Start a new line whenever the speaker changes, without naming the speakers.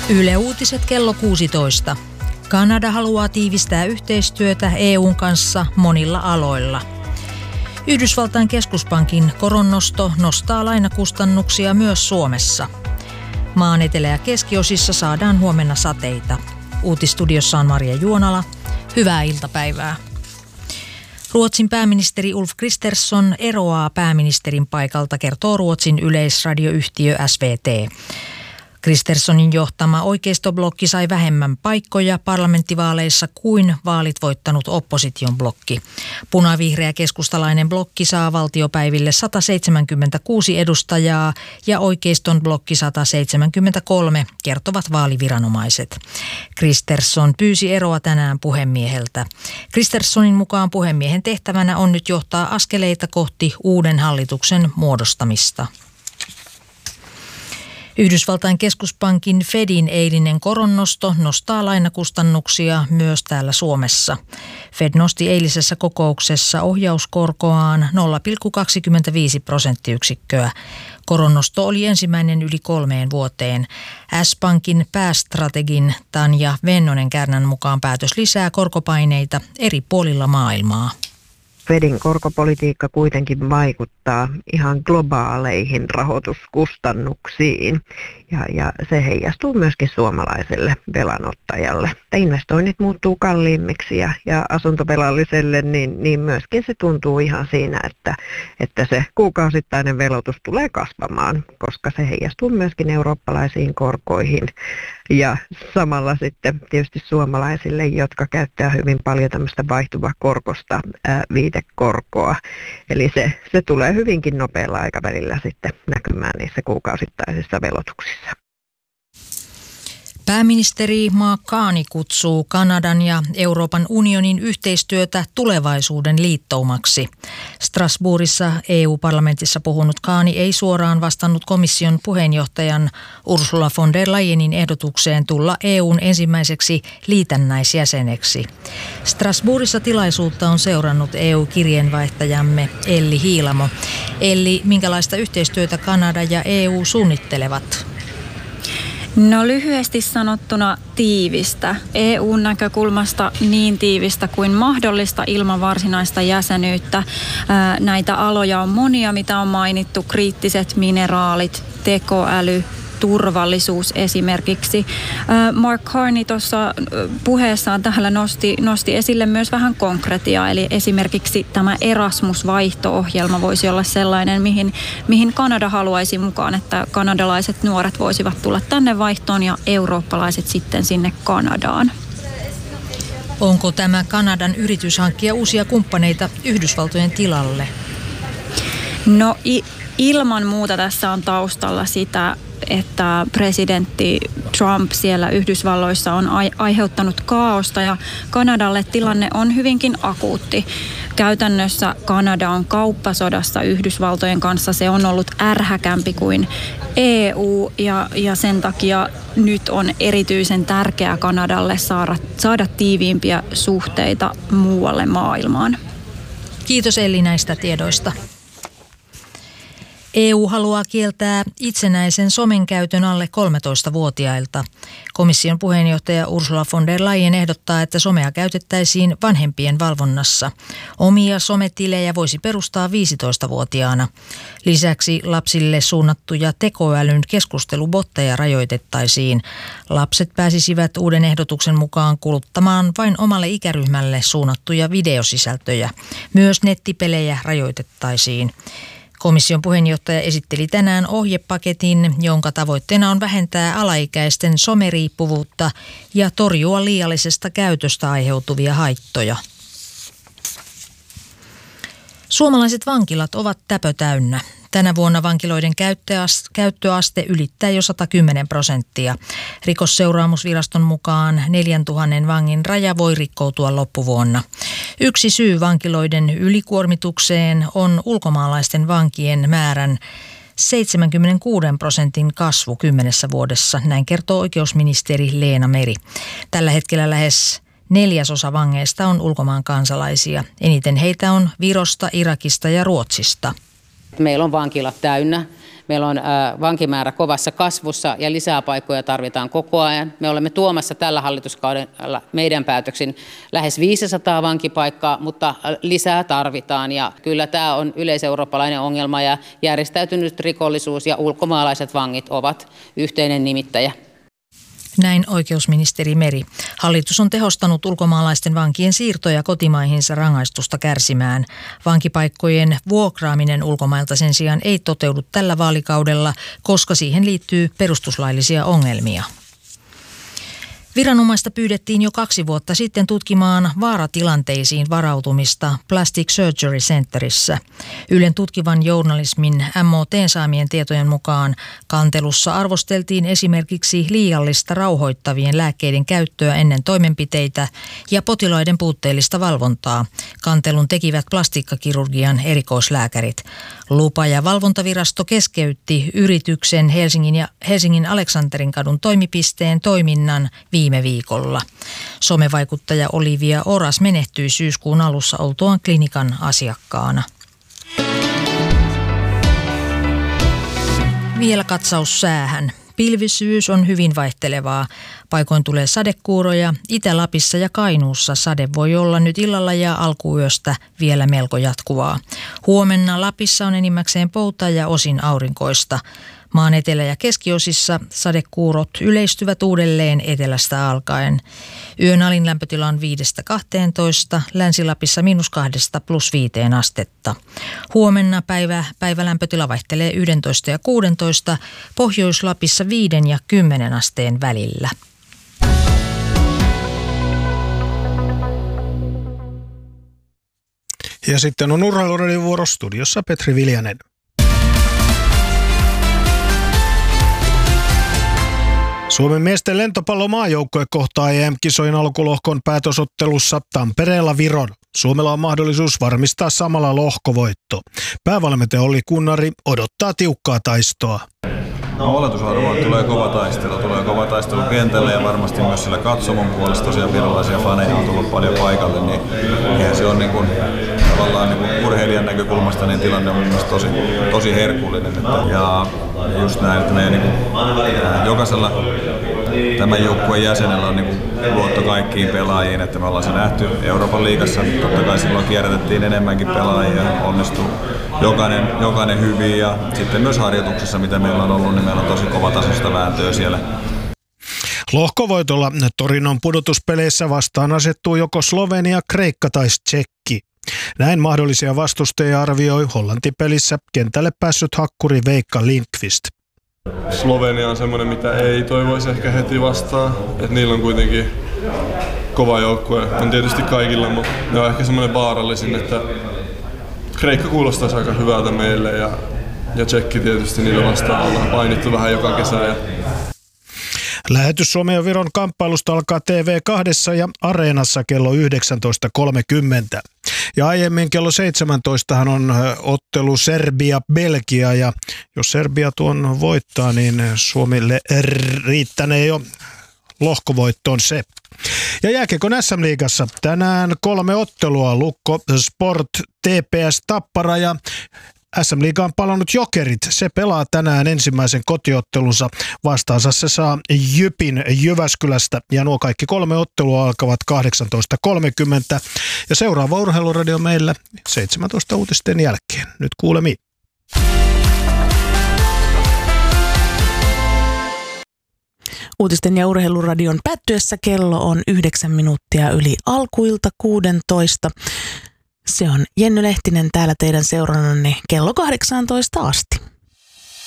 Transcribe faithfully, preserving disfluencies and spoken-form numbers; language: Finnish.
Yle Uutiset kello kuusitoista. Kanada haluaa tiivistää yhteistyötä E U:n kanssa monilla aloilla. Yhdysvaltain keskuspankin koronnosto nostaa lainakustannuksia myös Suomessa. Maan etelä- ja keskiosissa saadaan huomenna sateita. Uutistudiossa on Maria Juonala. Hyvää iltapäivää. Ruotsin pääministeri Ulf Kristersson eroaa pääministerin paikalta, kertoo Ruotsin yleisradioyhtiö S V T. Kristerssonin johtama oikeistoblokki sai vähemmän paikkoja parlamenttivaaleissa kuin vaalit voittanut opposition blokki. Punavihreä keskustalainen blokki saa valtiopäiville sata seitsemänkymmentäkuusi edustajaa ja oikeiston blokki sata seitsemänkymmentäkolme, kertovat vaaliviranomaiset. Kristersson pyysi eroa tänään puhemieheltä. Kristerssonin mukaan puhemiehen tehtävänä on nyt johtaa askeleita kohti uuden hallituksen muodostamista. Yhdysvaltain keskuspankin Fedin eilinen koronnosto nostaa lainakustannuksia myös täällä Suomessa. Fed nosti eilisessä kokouksessa ohjauskorkoaan nolla pilkku kaksikymmentäviisi prosenttiyksikköä. Koronnosto oli ensimmäinen yli kolmeen vuoteen. S-Pankin päästrategin Tanja Vennonen-Kärnän mukaan päätös lisää korkopaineita eri puolilla maailmaa.
Fedin korkopolitiikka kuitenkin vaikuttaa ihan globaaleihin rahoituskustannuksiin ja, ja se heijastuu myöskin suomalaiselle velanottajalle. Investoinnit muuttuu kalliimmiksi ja, ja asuntovelalliselle, niin, niin myöskin se tuntuu ihan siinä, että, että se kuukausittainen velotus tulee kasvamaan, koska se heijastuu myöskin eurooppalaisiin korkoihin ja samalla sitten tietysti suomalaisille, jotka käyttää hyvin paljon tämmöistä vaihtuvakorkosta ää, viitekorkoa. Eli se, se tulee hyvinkin nopealla aikavälillä sitten näkymään niissä kuukausittaisissa velotuksissa.
Pääministeri Mark Carney kutsuu Kanadan ja Euroopan unionin yhteistyötä tulevaisuuden liittoumaksi. Strasbourgissa E U-parlamentissa puhunut Carney ei suoraan vastannut komission puheenjohtajan Ursula von der Leyenin ehdotukseen tulla E U:n ensimmäiseksi liitännäisjäseneksi. Strasbourgissa tilaisuutta on seurannut E U-kirjeenvaihtajamme Elli Hiilamo. Elli, minkälaista yhteistyötä Kanada ja E U suunnittelevat?
No lyhyesti sanottuna tiivistä. E U:n näkökulmasta niin tiivistä kuin mahdollista ilman varsinaista jäsenyyttä. Näitä aloja on monia, mitä on mainittu. Kriittiset mineraalit, tekoäly, turvallisuus esimerkiksi. Mark Carney tuossa puheessaan täällä nosti, nosti esille myös vähän konkretiaa, eli esimerkiksi tämä Erasmus-vaihto-ohjelma voisi olla sellainen, mihin, mihin Kanada haluaisi mukaan, että kanadalaiset nuoret voisivat tulla tänne vaihtoon ja eurooppalaiset sitten sinne Kanadaan.
Onko tämä Kanadan yritys hankkia uusia kumppaneita Yhdysvaltojen tilalle?
No i- ilman muuta tässä on taustalla sitä, että presidentti Trump siellä Yhdysvalloissa on aiheuttanut kaaosta ja Kanadalle tilanne on hyvinkin akuutti. Käytännössä Kanada on kauppasodassa Yhdysvaltojen kanssa. Se on ollut ärhäkämpi kuin E U ja, ja sen takia nyt on erityisen tärkeää Kanadalle saada, saada tiiviimpiä suhteita muualle maailmaan.
Kiitos Elli näistä tiedoista. E U haluaa kieltää itsenäisen somen käytön alle kolmetoistavuotiailta. Komission puheenjohtaja Ursula von der Leyen ehdottaa, että somea käytettäisiin vanhempien valvonnassa. Omia sometilejä voisi perustaa viisitoistavuotiaana. Lisäksi lapsille suunnattuja tekoälyn keskustelubotteja rajoitettaisiin. Lapset pääsisivät uuden ehdotuksen mukaan kuluttamaan vain omalle ikäryhmälle suunnattuja videosisältöjä. Myös nettipelejä rajoitettaisiin. Komission puheenjohtaja esitteli tänään ohjepaketin, jonka tavoitteena on vähentää alaikäisten someriippuvuutta ja torjua liiallisesta käytöstä aiheutuvia haittoja. Suomalaiset vankilat ovat täpötäynnä. Tänä vuonna vankiloiden käyttöaste ylittää jo sata kymmenen prosenttia. Rikosseuraamusviraston mukaan neljäntuhannen vangin raja voi rikkoutua loppuvuonna. Yksi syy vankiloiden ylikuormitukseen on ulkomaalaisten vankien määrän seitsemänkymmentäkuusi prosentin kasvu kymmenessä vuodessa, näin kertoo oikeusministeri Leena Meri. Tällä hetkellä lähes neljäsosa vangeista on ulkomaan kansalaisia. Eniten heitä on Virosta, Irakista ja Ruotsista.
Meillä on vankilat täynnä. Meillä on vankimäärä kovassa kasvussa ja lisää paikkoja tarvitaan koko ajan. Me olemme tuomassa tällä hallituskaudella meidän päätöksin lähes viisisataa vankipaikkaa, mutta lisää tarvitaan. Ja kyllä tämä on yleiseurooppalainen ongelma ja järjestäytynyt rikollisuus ja ulkomaalaiset vangit ovat yhteinen nimittäjä.
Näin oikeusministeri Meri. Hallitus on tehostanut ulkomaalaisten vankien siirtoja kotimaihinsa rangaistusta kärsimään. Vankipaikkojen vuokraaminen ulkomailta sen sijaan ei toteudu tällä vaalikaudella, koska siihen liittyy perustuslaillisia ongelmia. Viranomaista pyydettiin jo kaksi vuotta sitten tutkimaan vaaratilanteisiin varautumista Plastic Surgery Centerissä. Ylen tutkivan journalismin M O T:n saamien tietojen mukaan kantelussa arvosteltiin esimerkiksi liiallista rauhoittavien lääkkeiden käyttöä ennen toimenpiteitä ja potilaiden puutteellista valvontaa. Kantelun tekivät plastiikkakirurgian erikoislääkärit. Lupa- ja valvontavirasto keskeytti yrityksen Helsingin ja Helsingin Aleksantterinkadun toimipisteen toiminnan viime viikolla. Somevaikuttaja Olivia Oras menehtyi syyskuun alussa oltuaan klinikan asiakkaana. Vielä katsaus säähän. Pilvisyys on hyvin vaihtelevaa. Paikoin tulee sadekuuroja. Itä-Lapissa ja Kainuussa sade voi olla nyt illalla ja alkuyöstä vielä melko jatkuvaa. Huomenna Lapissa on enimmäkseen poutaa ja osin aurinkoista. Maan etelä- ja keskiosissa sadekuurot yleistyvät uudelleen etelästä alkaen. Yön alin lämpötila on viidestä kahteentoista, Länsi-Lapissa miinus kahdesta plus viiteen astetta. Huomenna päivä, päivälämpötila vaihtelee yksitoista ja kuusitoista, Pohjois-Lapissa viiden ja kymmenen asteen välillä.
Ja sitten on Urheiluradion vuoro, studiossa Petri Viljanen. Suomen miesten lentopallomaajoukkue kohtaa E M-kisojen alkulohkon päätösottelussa Tampereella Viron. Suomella on mahdollisuus varmistaa samalla lohkovoitto. Päävalmentaja Olli Kunnari odottaa tiukkaa taistoa.
No, oletusarvoa tulee kova taistelu. Tulee kova taistelu kentällä ja varmasti myös sillä katsomon puolesta. Tosiaan virolaisia faneja on tullut paljon paikalle, niin eihän se on niin kuin, tavallaan niin kuin urheilijan näkökulmasta niin tilanne on mielestäni tosi, tosi herkullinen. Että, ja just näin, että meidän, niin kuin, jokaisella tämän joukkueen jäsenellä on niin kuin luotto kaikkiin pelaajiin, että me ollaan se nähty Euroopan liigassa. Totta kai silloin kierrätettiin enemmänkin pelaajia, onnistui jokainen, jokainen hyvin ja sitten myös harjoituksessa, mitä meillä on ollut, niin meillä on tosi kova tasosta vääntöä siellä.
Lohkovoitolla Torinon pudotuspeleissä vastaan asettuu joko Slovenia, Kreikka tai Tšekki. Näin mahdollisia vastustajia arvioi Hollanti-pelissä kentälle päässyt hakkuri Veikka Lindqvist.
Slovenia on semmoinen, mitä ei toivoisi ehkä heti vastaan. Et niillä on kuitenkin kova joukkue. On tietysti kaikilla, mutta ne on ehkä semmoinen vaarallisin, että Kreikka kuulostaisi aika hyvältä meille ja, ja Tšekki tietysti niillä vastaan ollaan painittu vähän joka kesä. Ja
lähetys Suomen ja Viron kamppailusta alkaa T V kaksi ja Areenassa kello yhdeksäntoista kolmekymmentä. Ja aiemmin kello seitsemäntoista on ottelu Serbia-Belgia ja jos Serbia tuon voittaa, niin Suomille riittänee jo lohkovoittoon se. Ja jääkiekon S M-liigassa tänään kolme ottelua, Lukko, Sport, T P S Tappara ja S M-liigaan palannut Jokerit. Se pelaa tänään ensimmäisen kotiottelunsa. Vastaansa se saa Jypin Jyväskylästä ja nuo kaikki kolme ottelua alkavat kahdeksantoista kolmekymmentä. Ja seuraava Urheiluradio meillä seitsemäntoista uutisten jälkeen. Nyt kuulemiin.
Uutisten ja Urheiluradion päättyessä kello on yhdeksän minuuttia yli alkuilta kuusitoista. Se on Jenny Lehtinen täällä teidän seurannanne kello kahdeksantoista asti.